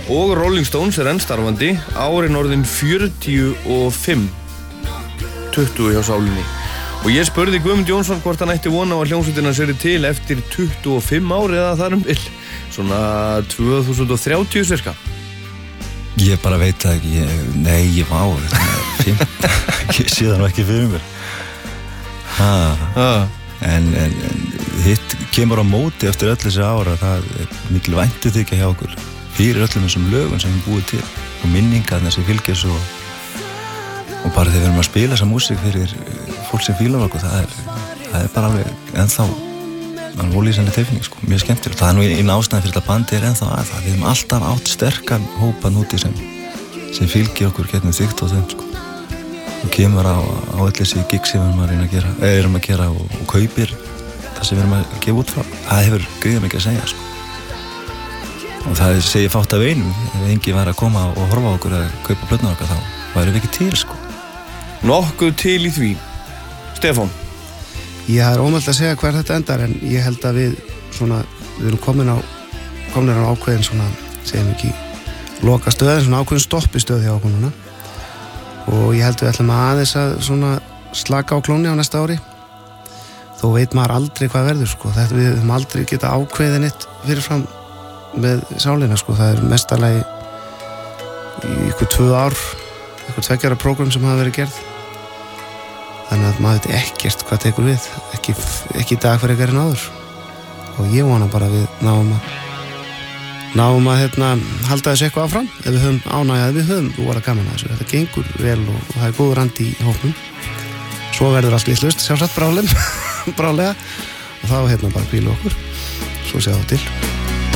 og Rolling Stones enn starfandi, árin orðin 45, 20 hjá sálinni. Og ég spurði Guðmund Jónsson hvort hann ætti vona á að hljómsveitin hans til eftir 25 ári eða þar bil, svona 2030 cirka. Ég bara veit það ekki, ég má, ég sé það nú ekki fyrir mér. En hitt kemur á móti eftir öll þessi ára, það mikil væntuþykja hjá okkur fyrir öllum þessum lögum sem við búið til og minningarnar sem fylgja svo og bara þegar við erum að spila þessa músík fyrir fólk sem fílar okkur, það er bara alveg ennþá ólýsandi tilfinning, sko, mjög skemmtilegt. Það er nú einn ástæðan fyrir þetta bandi ennþá að það við erum alltaf átt sterkan hópa núti sem fylgja okkur getnum þykkt og þeim, sko. Og kemur á öll þessi gig sem við erum að gera og kaupir það sem við erum að gefa út frá. Það hefur gríðar mikið að segja, sko. Og það segir fátt af einum, ef enginn var að koma og horfa á okkur að kaupa plötuna okkar, þá væri við ekki til, sko. Nokkuð til í því. Stefán? Það er ómögulegt að segja hver þetta endar, en ég held að við erum komin á ákveðin svona, segjum ekki, loka stöðin, svona ákveðin stoppistöð hjá okkur núna. Og ég held við ætlum aðeins að svona slaka á klónni á næsta ári. Þó veit maður aldrei hvað verður, sko. Þetta við höfum aldrei geta ákveðið neitt fyrirfram með sálina, sko. Það er mestalagi í ykkur 2 ár, ykkur 2 ára prógram sem hafa verið gerð. Þannig að maður veit ekkert hvað tekur við, ekki í dag fyrir ekkert en áður. Og ég vona bara að við náum að halda þessu eitthvað áfram. Ef við höfum ánægjað, við höfum voru gaman að þessu. Þetta gengur vel og það er góður andi í hópnum. Svo verður allt litlaust, sjálfsagt brálega. Og þá bara hvíla okkur. Svo sé það til.